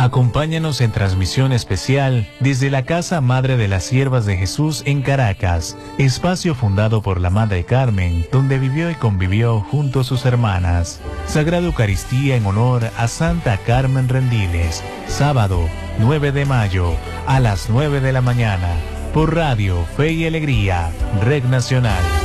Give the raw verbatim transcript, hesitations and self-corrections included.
Acompáñanos en transmisión especial desde la Casa Madre de las Siervas de Jesús en Caracas, espacio fundado por la Madre Carmen, donde vivió y convivió junto a sus hermanas. Sagrada Eucaristía en honor a Santa Carmen Rendiles, sábado nueve de mayo a las nueve de la mañana, por Radio Fe y Alegría, Red Nacional.